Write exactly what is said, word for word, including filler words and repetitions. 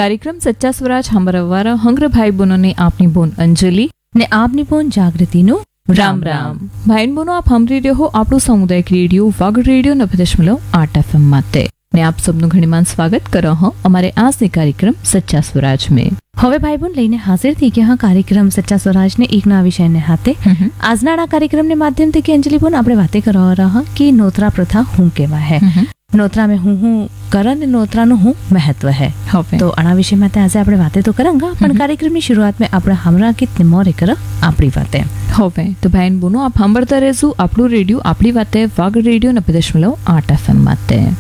कार्यक्रम सच्चा स्वराज हमारा हंग्र भाई बहनों ने आपनी बोन अंजलि ને આપની બોન જાગૃતિનું राम राम भाई बहनों आप हम रेडियो हो આપણું સામુદાયિક રેડિયો વાગડ રેડિયો નવે દશમલવ આઠ એફએમ માટે ને આપ સૌનું ઘણીમાન સ્વાગત કરો હો અમારે આજની કાર્યક્રમ સચ્ચા સ્વરાજ में હવે ભાઈ બોન લઈને હાજર થઈ ગયા કાર્યક્રમ સચ્ચા સ્વરાજ ને એક નવા વિષયને હાથે આજના આ કાર્યક્રમને માધ્યમથી કે અંજલિ બોન આપણે વાતે કરવા રહ્યા કે નોતરા પ્રથા હું કેવા હે नोतरा में हूँ हूँ करन नोतरा नु हूँ महत्व है तो अणा विषय में आज આપણે વાતે તો કરાંગા પણ કાર્યક્રમની શરૂઆત में આપણે हमरा कितने मोरे कर આપણી વાતે હવે તો ભાઈન બોનો આપ સાંભળતા રહેજો આપણું રેડિયો આપણી વાતે વાગડ રેડિયો નવે દશમલવ આઠ એફએમ માટે।